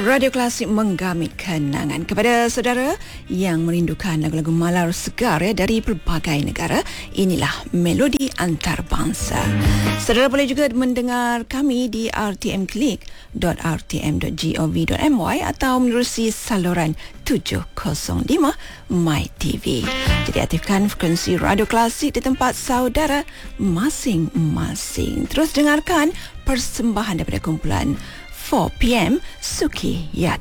Radio Klasik menggamit kenangan kepada saudara yang merindukan lagu-lagu malar segar dari pelbagai negara. Inilah melodi antarabangsa. Saudara boleh juga mendengar kami di rtmklik.rtm.gov.my atau menerusi saluran 705 MyTV. Jadi aktifkan frekuensi Radio Klasik di tempat saudara masing-masing. Terus dengarkan persembahan daripada kumpulan 4 PM Suki Yat.